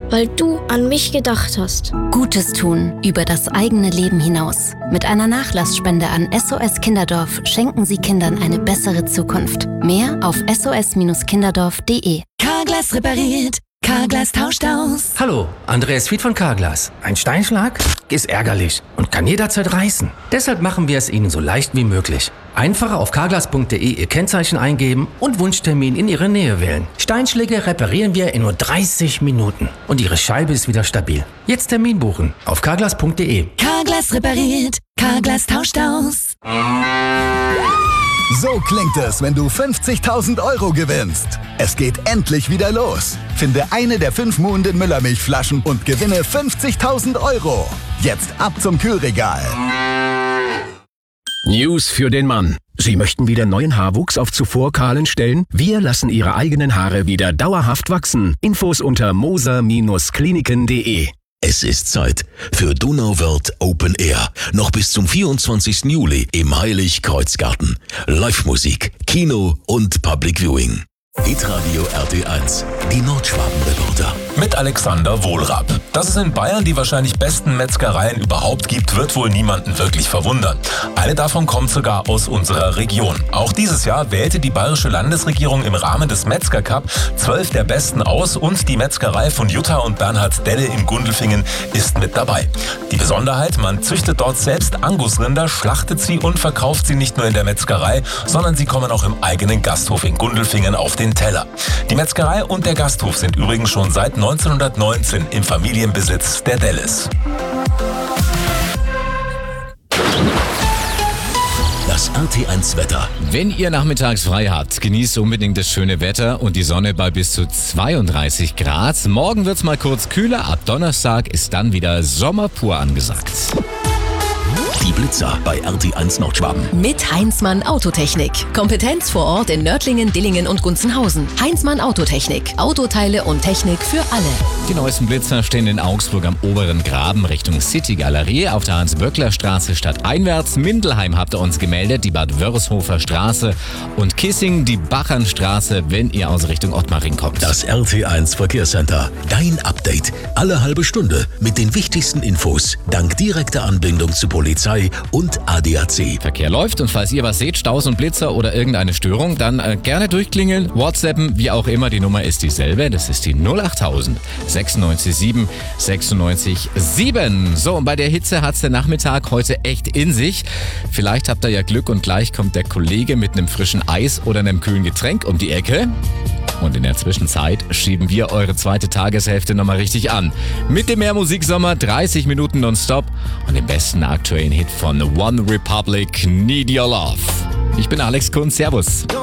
weil du an mich gedacht hast. Gutes tun über das eigene Leben hinaus. Mit einer Nachlassspende an SOS Kinderdorf schenken Sie Kindern eine bessere Zukunft. Mehr auf sos-kinderdorf.de. Carglass repariert, Carglass tauscht aus. Hallo, Andreas Fied von Carglass. Ein Steinschlag ist ärgerlich und kann jederzeit reißen. Deshalb machen wir es Ihnen so leicht wie möglich. Einfach auf carglass.de Ihr Kennzeichen eingeben und Wunschtermin in Ihre Nähe wählen. Steinschläge reparieren wir in nur 30 Minuten und Ihre Scheibe ist wieder stabil. Jetzt Termin buchen auf carglass.de. Carglass repariert, Carglass tauscht aus. So klingt es, wenn du 50.000 Euro gewinnst. Es geht endlich wieder los. Finde eine der 5 Muhnden Müllermilchflaschen und gewinne 50.000 Euro. Jetzt ab zum Kühlregal. News für den Mann. Sie möchten wieder neuen Haarwuchs auf zuvor kahlen Stellen? Wir lassen Ihre eigenen Haare wieder dauerhaft wachsen. Infos unter moser-kliniken.de. Es ist Zeit für Donauwörth Open Air. Noch bis zum 24. Juli im Heilig-Kreuz-Garten. Live-Musik, Kino und Public Viewing. Hitradio RT1, die Nordschwaben-Reporter. Mit Alexander Wohlrab. Dass es in Bayern die wahrscheinlich besten Metzgereien überhaupt gibt, wird wohl niemanden wirklich verwundern. Eine davon kommt sogar aus unserer Region. Auch dieses Jahr wählte die bayerische Landesregierung im Rahmen des Metzger-Cup 12 der Besten aus und die Metzgerei von Jutta und Bernhard Delle in Gundelfingen ist mit dabei. Die Besonderheit, man züchtet dort selbst Angusrinder, schlachtet sie und verkauft sie nicht nur in der Metzgerei, sondern sie kommen auch im eigenen Gasthof in Gundelfingen auf den Teller. Die Metzgerei und der Gasthof sind übrigens schon seit 1919 im Familienbesitz der Delles. Das RT1 Wetter. Wenn ihr nachmittags frei habt, genießt unbedingt das schöne Wetter und die Sonne bei bis zu 32 Grad. Morgen wird's mal kurz kühler, ab Donnerstag ist dann wieder Sommer pur angesagt. Die Blitzer bei RT1 Nordschwaben. Mit Heinzmann Autotechnik. Kompetenz vor Ort in Nördlingen, Dillingen und Gunzenhausen. Heinzmann Autotechnik. Autoteile und Technik für alle. Die neuesten Blitzer stehen in Augsburg am oberen Graben Richtung City Galerie, auf der Hans-Böckler-Straße stadteinwärts. Mindelheim habt ihr uns gemeldet, die Bad Wörshofer Straße und Kissing die Bachernstraße, wenn ihr aus Richtung Ottmaring kommt. Das RT1 Verkehrscenter. Dein Update. Alle halbe Stunde mit den wichtigsten Infos. Dank direkter Anbindung zu Polizei und ADAC. Verkehr läuft und falls ihr was seht, Staus und Blitzer oder irgendeine Störung, dann gerne durchklingeln, WhatsAppen, wie auch immer. Die Nummer ist dieselbe, das ist die 08000 96 7 96 7. So, und bei der Hitze hat's der Nachmittag heute echt in sich. Vielleicht habt ihr ja Glück und gleich kommt der Kollege mit einem frischen Eis oder einem kühlen Getränk um die Ecke. Und in der Zwischenzeit schieben wir eure zweite Tageshälfte nochmal richtig an. Mit dem Mehrmusiksommer 30 Minuten nonstop und dem besten aktuellen Hit von One Republic, Need Your Love. Ich bin Alex Kunz, servus.